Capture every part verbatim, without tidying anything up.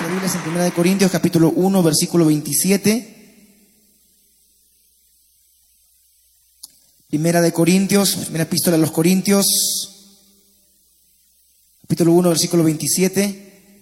nuestras Biblias en Primera de Corintios, capítulo uno, versículo veintisiete. Primera de Corintios, primera epístola a los Corintios, capítulo uno, versículo veintisiete.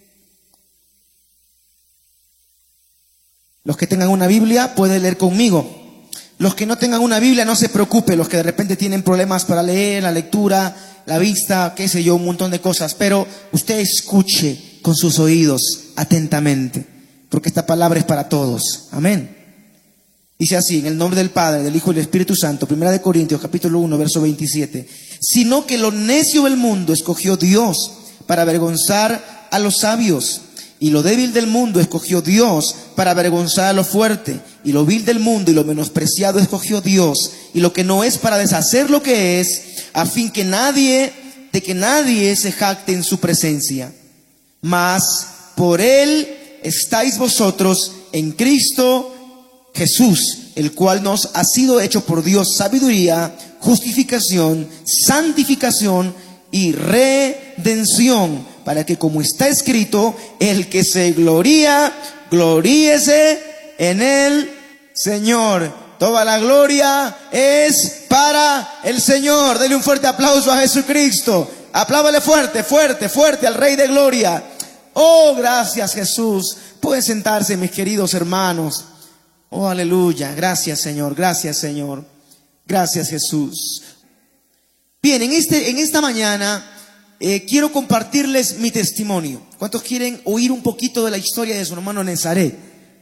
Los que tengan una Biblia pueden leer conmigo. Los que no tengan una Biblia, no se preocupe. Los que de repente tienen problemas para leer, la lectura, la vista, qué sé yo, un montón de cosas. Pero usted escuche con sus oídos atentamente, porque esta palabra es para todos. Amén. Dice así, en el nombre del Padre, del Hijo y del Espíritu Santo, Primera de Corintios, capítulo uno, verso veintisiete. Sino que lo necio del mundo escogió Dios para avergonzar a los sabios, y lo débil del mundo escogió Dios para avergonzar a lo fuerte, y lo vil del mundo y lo menospreciado escogió Dios, y lo que no es para deshacer lo que es, a fin que nadie, de que nadie se jacte en su presencia. Mas por él estáis vosotros en Cristo Jesús, el cual nos ha sido hecho por Dios sabiduría, justificación, santificación y redención, para que, como está escrito, el que se gloría, gloríese en el Señor. Toda la gloria es para el Señor. Dele un fuerte aplauso a Jesucristo. Apláudale fuerte, fuerte, fuerte al Rey de Gloria. Oh, gracias, Jesús. Pueden sentarse, mis queridos hermanos. Oh, aleluya. Gracias, Señor. Gracias, Señor. Gracias, Jesús. Bien, en, este, en esta mañana eh, quiero compartirles mi testimonio. ¿Cuántos quieren oír un poquito de la historia de su hermano Nazaret?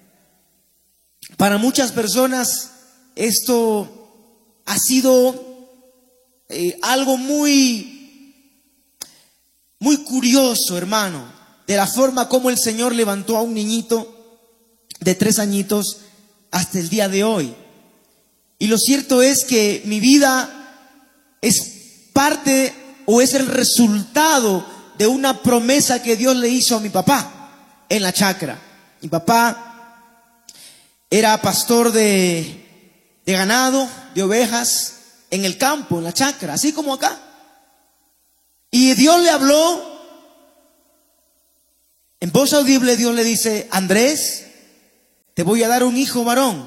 Para muchas personas esto ha sido eh, algo muy, muy curioso, hermano, de la forma como el Señor levantó a un niñito de tres añitos hasta el día de hoy. Y lo cierto es que mi vida es parte o es el resultado de una promesa que Dios le hizo a mi papá en la chacra. Mi papá era pastor de, de ganado, de ovejas, en el campo, en la chacra, así como acá. Y Dios le habló, en voz audible Dios le dice: Andrés, te voy a dar un hijo varón,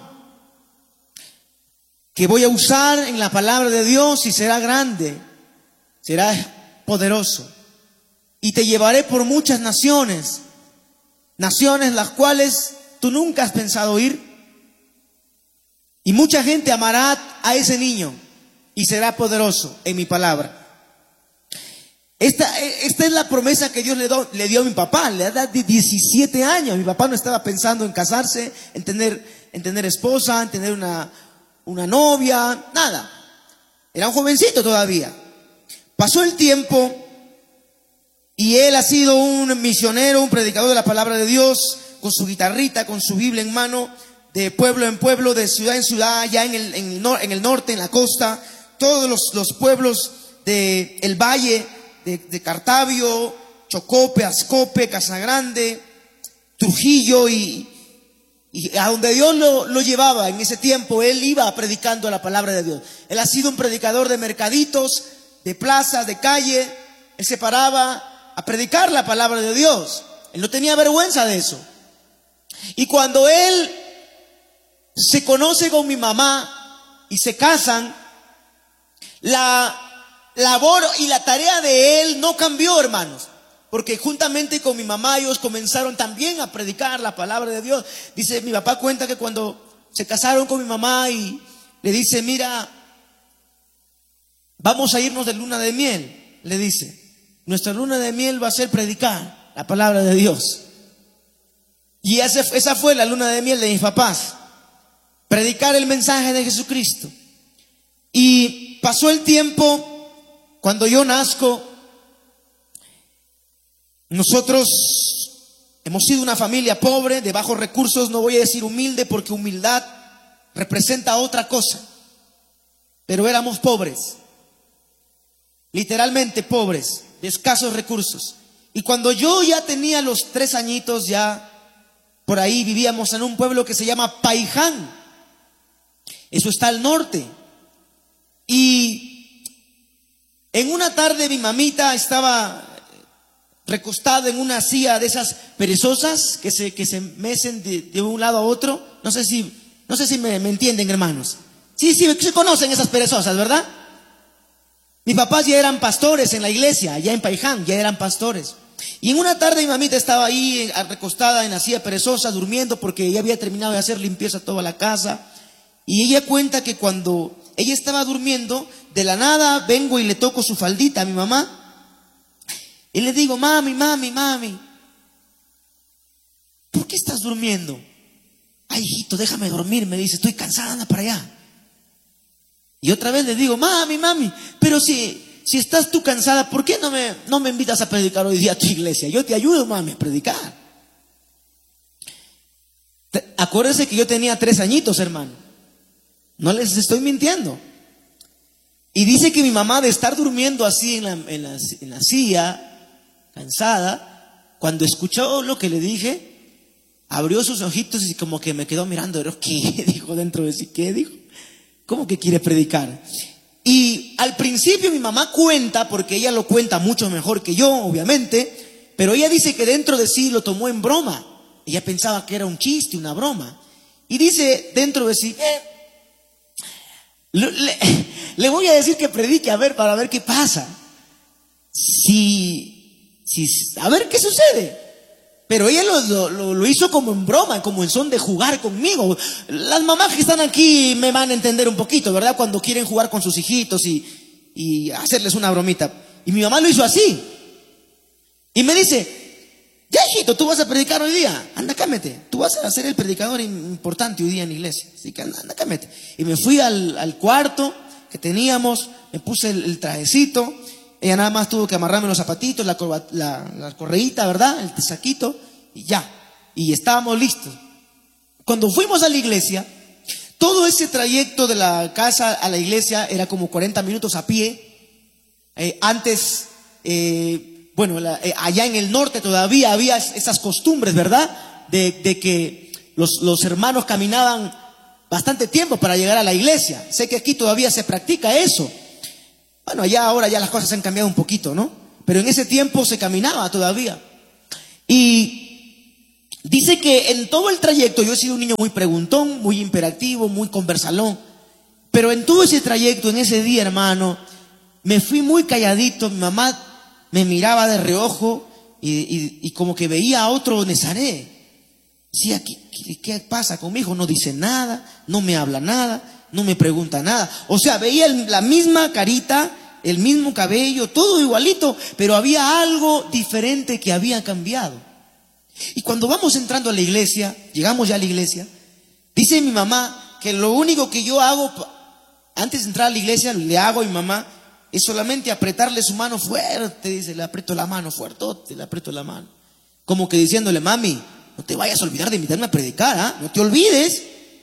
que voy a usar en la palabra de Dios y será grande, será poderoso, y te llevaré por muchas naciones, naciones las cuales tú nunca has pensado ir, y mucha gente amará a ese niño y será poderoso en mi palabra. Esta, esta es la promesa que Dios le, do, le dio a mi papá. Le da de diecisiete años. Mi papá no estaba pensando en casarse, en tener, en tener esposa, en tener una, una novia, nada. Era un jovencito todavía. Pasó el tiempo y él ha sido un misionero, un predicador de la palabra de Dios, con su guitarrita, con su Biblia en mano, de pueblo en pueblo, de ciudad en ciudad, allá en el, en el, nor, en el norte, en la costa, todos los, los pueblos del valle, de, de Cartavio, Chocope, Ascope, Casagrande, Trujillo, y, y a donde Dios lo, lo llevaba en ese tiempo, él iba predicando la palabra de Dios. Él ha sido un predicador de mercaditos, de plazas, de calle. Él se paraba a predicar la palabra de Dios. Él no tenía vergüenza de eso. Y cuando él se conoce con mi mamá y se casan, la labor y la tarea de él no cambió, hermanos, porque juntamente con mi mamá ellos comenzaron también a predicar la palabra de Dios. Dice, mi papá cuenta que cuando se casaron con mi mamá y le dice: mira, vamos a irnos de luna de miel, le dice, nuestra luna de miel va a ser predicar la palabra de Dios. Y esa, esa fue la luna de miel de mis papás, predicar el mensaje de Jesucristo. Y pasó el tiempo. Cuando yo nazco, nosotros hemos sido una familia pobre, de bajos recursos. No voy a decir humilde, porque humildad representa otra cosa, pero éramos pobres, literalmente pobres, de escasos recursos. Y cuando yo ya tenía los tres añitos, ya por ahí vivíamos en un pueblo que se llama Paiján. Eso está al norte. Y en una tarde mi mamita estaba recostado en una silla de esas perezosas que se, que se mecen de, de un lado a otro. No sé si, no sé si me, me entienden, hermanos. Sí, sí, se conocen esas perezosas, ¿verdad? Mis papás ya eran pastores en la iglesia, allá en Paiján, ya eran pastores. Y en una tarde mi mamita estaba ahí recostada en la silla perezosa, durmiendo, porque ella había terminado de hacer limpieza toda la casa. Y ella cuenta que cuando ella estaba durmiendo, de la nada vengo y le toco su faldita a mi mamá. Y le digo, mami, mami, mami, ¿por qué estás durmiendo? Ay, hijito, déjame dormir, me dice, estoy cansada, anda para allá. Y otra vez le digo, mami, mami, pero si, si estás tú cansada, ¿por qué no me, no me invitas a predicar hoy día a tu iglesia? Yo te ayudo, mami, a predicar. Acuérdense que yo tenía tres añitos, hermano. No les estoy mintiendo. Y dice que mi mamá, de estar durmiendo así en la, en la, en la silla, cansada, cuando escuchó lo que le dije, abrió sus ojitos y como que me quedó mirando. ¿Qué dijo dentro de sí? ¿Qué dijo? ¿Cómo que quiere predicar? Y al principio mi mamá cuenta, porque ella lo cuenta mucho mejor que yo, obviamente, pero ella dice que dentro de sí lo tomó en broma. Ella pensaba que era un chiste, una broma. Y dice dentro de sí, eh, le, le, le voy a decir que predique, a ver, para ver qué pasa. Si, si, a ver qué sucede. Pero ella lo, lo, lo hizo como en broma, como en son de jugar conmigo. Las mamás que están aquí me van a entender un poquito, ¿verdad? Cuando quieren jugar con sus hijitos y, y hacerles una bromita. Y mi mamá lo hizo así. Y me dice, ya hijito, tú vas a predicar hoy día. Anda, cámete. Tú vas a ser el predicador importante hoy día en la iglesia. Así que anda, anda, cámete. Y me fui al, al cuarto que teníamos, me puse el, el trajecito. Ella nada más tuvo que amarrarme los zapatitos, la, la, la correíta, ¿verdad? El saquito, y ya. Y estábamos listos. Cuando fuimos a la iglesia, todo ese trayecto de la casa a la iglesia era como cuarenta minutos a pie. Eh, antes, eh, bueno, la, eh, allá en el norte todavía había esas costumbres, ¿verdad? De, de que los, los hermanos caminaban bastante tiempo para llegar a la iglesia. Sé que aquí todavía se practica eso. Bueno, allá ahora ya las cosas han cambiado un poquito, ¿no? Pero en ese tiempo se caminaba todavía. Y dice que en todo el trayecto, yo he sido un niño muy preguntón, muy imperactivo, muy conversalón. Pero en todo ese trayecto, en ese día, hermano, me fui muy calladito. Mi mamá me miraba de reojo y, y, y como que veía a otro Nezaré. Decía, ¿qué, qué, ¿qué pasa con mi hijo? No dice nada, no me habla nada. No me pregunta nada. O sea, veía el, la misma carita, el mismo cabello, todo igualito, pero había algo diferente que había cambiado. Y cuando vamos entrando a la iglesia, llegamos ya a la iglesia, dice mi mamá que lo único que yo hago antes de entrar a la iglesia, le hago a mi mamá, es solamente apretarle su mano fuerte. Dice, le aprieto la mano fuertote, le aprieto la mano. Como que diciéndole, mami, no te vayas a olvidar de invitarme a predicar, ¿ah? No te olvides.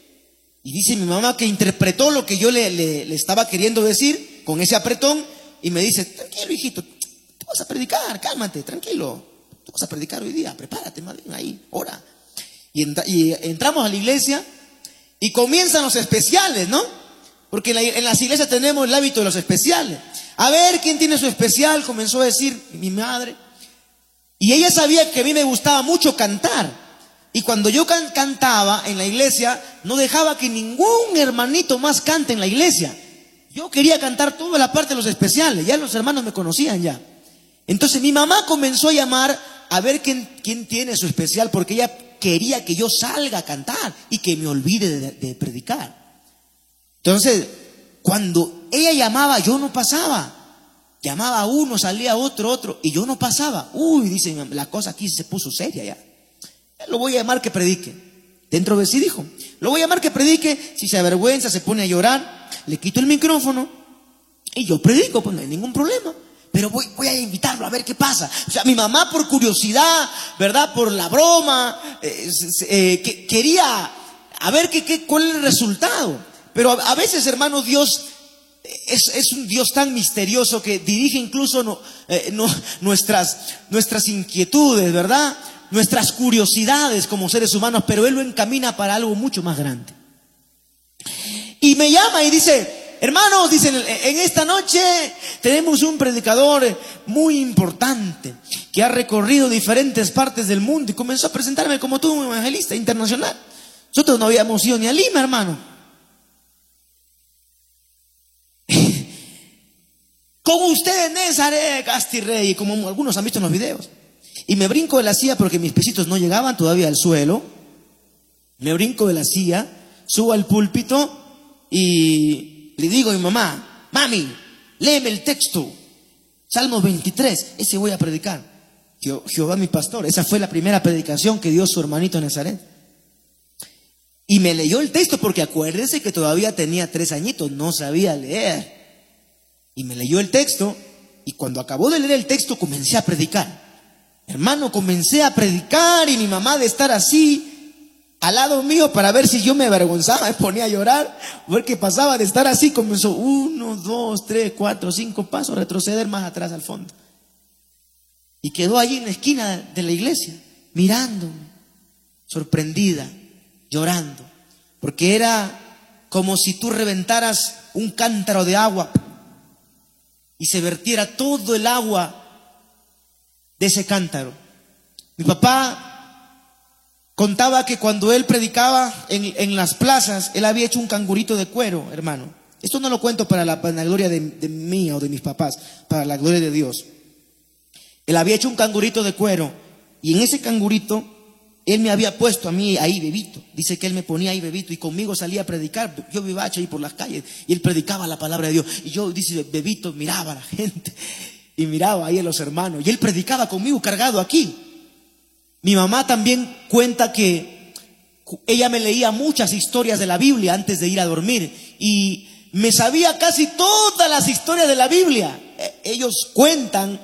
Y dice mi mamá que interpretó lo que yo le, le, le estaba queriendo decir con ese apretón y me dice, tranquilo, hijito, tú vas a predicar, cálmate, tranquilo, tú vas a predicar hoy día, prepárate, madre, ahí, ora. Y, entra, y entramos a la iglesia y comienzan los especiales, ¿no? Porque en, la, en las iglesias tenemos el hábito de los especiales. A ver, ¿quién tiene su especial? Comenzó a decir mi madre. Y ella sabía que a mí me gustaba mucho cantar. Y cuando yo can cantaba en la iglesia, no dejaba que ningún hermanito más cante en la iglesia. Yo quería cantar toda la parte de los especiales. Ya los hermanos me conocían ya. Entonces mi mamá comenzó a llamar a ver quién, quién tiene su especial, porque ella quería que yo salga a cantar y que me olvide de, de predicar. Entonces, cuando ella llamaba, yo no pasaba. Llamaba a uno, salía otro, otro, y yo no pasaba. Uy, dice mi mamá, la cosa aquí se puso seria ya. Lo voy a llamar que predique. Dentro de sí dijo, lo voy a llamar que predique. Si se avergüenza, se pone a llorar, le quito el micrófono y yo predico, pues no hay ningún problema. Pero voy, voy a invitarlo a ver qué pasa. O sea, mi mamá por curiosidad, ¿verdad? Por la broma, eh, eh, que, quería a ver qué, qué, cuál es el resultado. Pero a, a veces, hermano, Dios es, es un Dios tan misterioso que dirige incluso no, eh, no, nuestras, nuestras inquietudes, ¿verdad? Nuestras curiosidades como seres humanos, pero Él lo encamina para algo mucho más grande. Y me llama y dice, hermanos, dicen, en esta noche tenemos un predicador muy importante que ha recorrido diferentes partes del mundo y comenzó a presentarme como todo un evangelista internacional. Nosotros no habíamos ido ni a Lima, hermano. Con ustedes, Nazaret, Castirrey, como algunos han visto en los videos. Y me brinco de la silla porque mis pesitos no llegaban todavía al suelo. Me brinco de la silla, subo al púlpito y le digo a mi mamá, mami, léeme el texto, Salmos veintitrés, ese voy a predicar. Jehová mi pastor, esa fue la primera predicación que dio su hermanito Nazaret. Y me leyó el texto porque acuérdense que todavía tenía tres añitos, no sabía leer. Y me leyó el texto y cuando acabó de leer el texto comencé a predicar. Hermano, comencé a predicar y mi mamá de estar así al lado mío para ver si yo me avergonzaba, me ponía a llorar, porque pasaba de estar así, comenzó uno, dos, tres, cuatro, cinco pasos, retroceder más atrás al fondo. Y quedó allí en la esquina de la iglesia, mirándome, sorprendida, llorando, porque era como si tú reventaras un cántaro de agua y se vertiera todo el agua de ese cántaro. Mi papá contaba que cuando él predicaba en, en las plazas, él había hecho un cangurito de cuero, hermano. Esto no lo cuento para la, para la gloria de, de mí o de mis papás, para la gloria de Dios. Él había hecho un cangurito de cuero y en ese cangurito él me había puesto a mí ahí bebito. Dice que él me ponía ahí bebito y conmigo salía a predicar. Yo vivacho ahí por las calles y él predicaba la palabra de Dios. Y yo, dice, bebito, miraba a la gente y miraba ahí a los hermanos. Y él predicaba conmigo cargado aquí. Mi mamá también cuenta que ella me leía muchas historias de la Biblia antes de ir a dormir y me sabía casi todas las historias de la Biblia. Ellos cuentan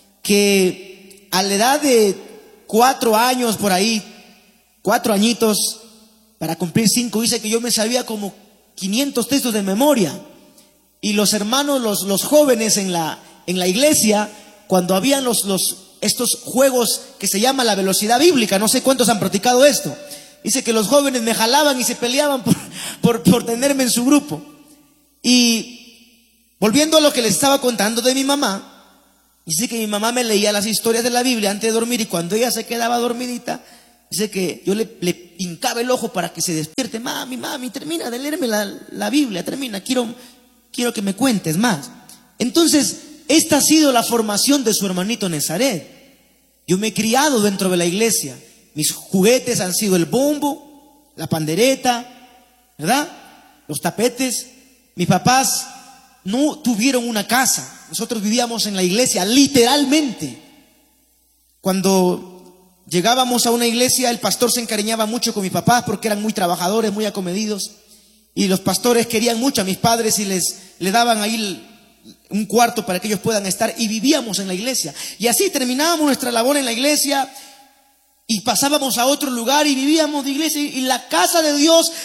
que a la edad de cuatro años por ahí, cuatro añitos, para cumplir cinco, dice que yo me sabía como quinientos textos de memoria. Y los hermanos, los, los jóvenes en la, en la iglesia, cuando habían los... los estos juegos que se llama la velocidad bíblica, no sé cuántos han practicado esto. Dice que los jóvenes me jalaban y se peleaban por, por, por tenerme en su grupo. Y volviendo a lo que les estaba contando de mi mamá, dice que mi mamá me leía las historias de la Biblia antes de dormir y cuando ella se quedaba dormidita, dice que yo le, le hincaba el ojo para que se despierte. Mami, mami, termina de leerme la, la Biblia, termina, quiero, quiero que me cuentes más. Entonces, esta ha sido la formación de su hermanito Nazaret. Yo me he criado dentro de la iglesia. Mis juguetes han sido el bombo, la pandereta, ¿verdad? Los tapetes. Mis papás no tuvieron una casa. Nosotros vivíamos en la iglesia, literalmente. Cuando llegábamos a una iglesia, el pastor se encariñaba mucho con mis papás porque eran muy trabajadores, muy acomedidos. Y los pastores querían mucho a mis padres y les, les daban ahí un cuarto para que ellos puedan estar y vivíamos en la iglesia. Y así terminábamos nuestra labor en la iglesia y pasábamos a otro lugar y vivíamos de iglesia y la casa de Dios